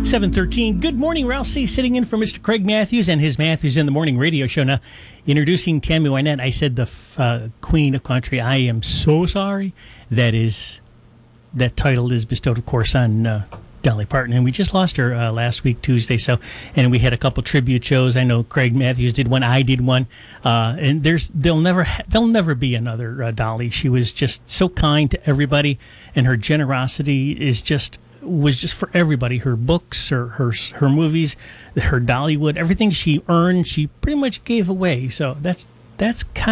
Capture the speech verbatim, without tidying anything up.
seven thirteen. Good morning, Ralph C. sitting in for Mister Craig Matthews and his Matthews in the Morning radio show. Now, introducing Tammy Wynette, I said the uh, Queen of Country. I am so sorry. That is, that title is bestowed, of course, on uh, Dolly Parton, and we just lost her uh, last week, Tuesday. So, and we had a couple tribute shows. I know Craig Matthews did one. I did one. Uh, and there's there'll never ha- there'll never be another uh, Dolly. She was just so kind to everybody, and her generosity is just. was just for everybody. Her books, her her her movies, her Dollywood, everything she earned, she pretty much gave away. So that's that's kind